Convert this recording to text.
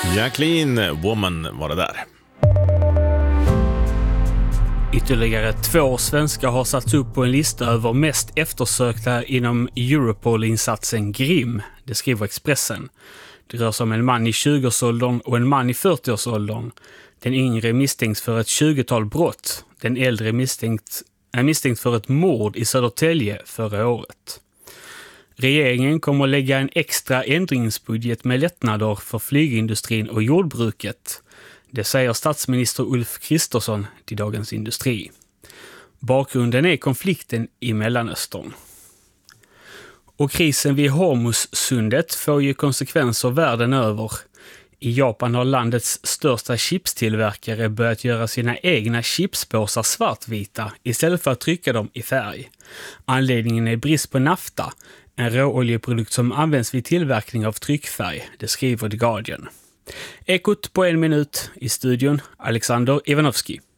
Jacqueline Woman var det där. Ytterligare 2 svenskar har satts upp på en lista över mest eftersökta inom Europol-insatsen GRIM, det skriver Expressen. Det rör sig om en man i 20-årsåldern och en man i 40-årsåldern. Den yngre misstänks för ett 20-tal brott. Den äldre är misstänkt för ett mord i Södertälje förra året. Regeringen kommer att lägga en extra ändringsbudget med lättnader för flygindustrin och jordbruket. Det säger statsminister Ulf Kristersson till Dagens Industri. Bakgrunden är konflikten i Mellanöstern. Och krisen vid Hormuzsundet får ju konsekvenser världen över. I Japan har landets största chipstillverkare börjat göra sina egna chipspåsar svartvita istället för att trycka dem i färg. Anledningen är brist på nafta, en råoljeprodukt som används vid tillverkning av tryckfärg, det skriver The Guardian. Ekot på 1 minut, i studion Alexander Ivanovski.